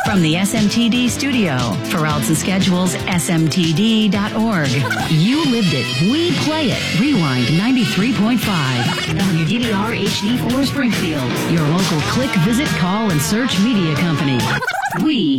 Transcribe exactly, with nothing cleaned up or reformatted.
From the S M T D studio, for routes and schedules, S M T D dot org. You lived it. We play it. Rewind ninety-three point five. W D V R H D four Springfield. Your local click, visit, call, and search media company. We